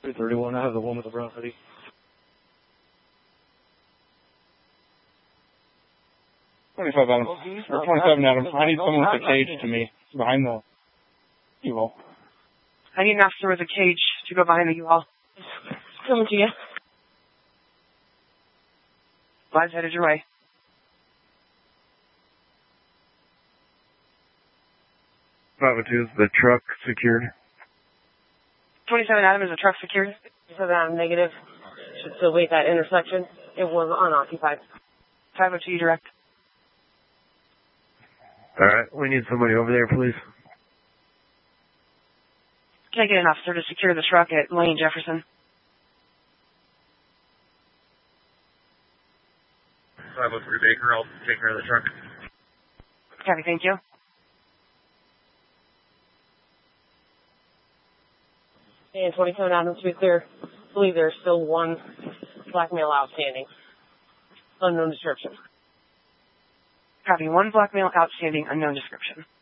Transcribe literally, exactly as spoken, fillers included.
two thirty-one, I have the one with the brown hoodie. twenty-five Adams, or twenty-seven Adams. I need someone with a cage to me, behind the U-Haul. I need an officer with a cage to go behind the U-Haul. Coming to you. Live's headed your way. five oh two, is the truck secured? twenty-seven Adam, is the truck secured? So that I'm negative. Should still wait that intersection. It was unoccupied. five oh two, direct. Alright, we need somebody over there, please. Can I get an officer to secure the truck at Lane Jefferson? five oh three Baker, I'll take care of the truck. Copy, thank you. And twenty-seven Adams, to be clear, I believe there's still one blackmail outstanding. Unknown description. Copy, one blackmail outstanding, unknown description.